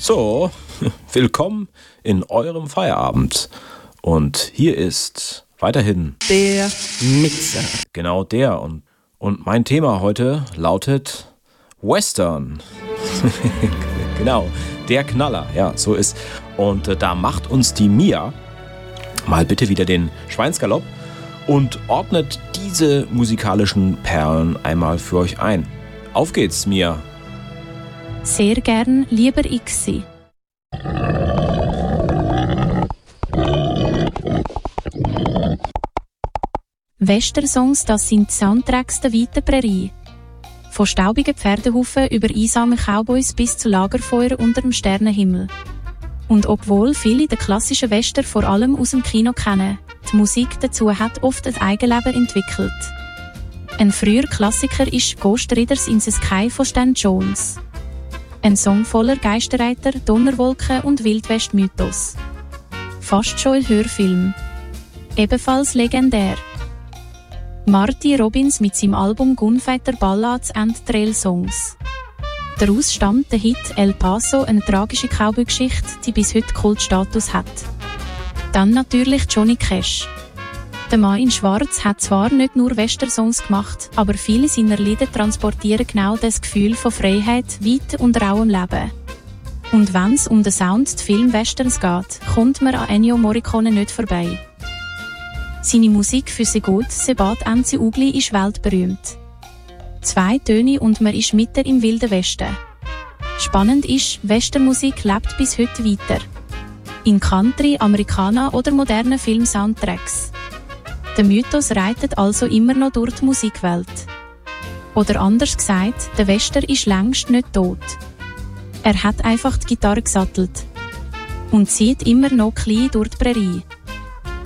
So, willkommen in eurem Feierabend. Und hier ist weiterhin der Mixer. Genau der. Und mein Thema heute lautet Western. Genau, der Knaller. Ja, so ist. Und da macht uns die Mia mal bitte wieder den Schweinsgalopp und ordnet diese musikalischen Perlen einmal für euch ein. Auf geht's, Mia. Sehr gern, lieber Ixi. Western-Songs, das sind Soundtracks der weiten Prärie. Von staubigen Pferdehufen über einsame Cowboys bis zu Lagerfeuer unter dem Sternenhimmel. Und obwohl viele den klassischen Western vor allem aus dem Kino kennen, die Musik dazu hat oft ein Eigenleben entwickelt. Ein früher Klassiker ist Ghost Riders in the Sky von Stan Jones. Ein Song voller Geisterreiter, Donnerwolken und Wildwest-Mythos. Fast schon ein Hörfilm. Ebenfalls legendär. Marty Robbins mit seinem Album Gunfighter Ballads and Trail Songs. Daraus stammt der Hit El Paso, eine tragische Cowboy-Geschichte, die bis heute Kultstatus hat. Dann natürlich Johnny Cash. Der Mann in Schwarz hat zwar nicht nur Western-Songs gemacht, aber viele seiner Lieder transportieren genau das Gefühl von Freiheit, Weite und rauem Leben. Und wenn es um den Sound der Film-Westerns geht, kommt man an Ennio Morricone nicht vorbei. Seine Musik für «Segot, Sebat Enzi Ugli» ist weltberühmt. 2 Töne und man ist mitten im Wilden Westen. Spannend ist, Westernmusik lebt bis heute weiter. In Country, Americana oder modernen Film-Soundtracks. Der Mythos reitet also immer noch durch die Musikwelt. Oder anders gesagt, der Western ist längst nicht tot. Er hat einfach die Gitarre gesattelt und zieht immer noch klein durch die Prärie.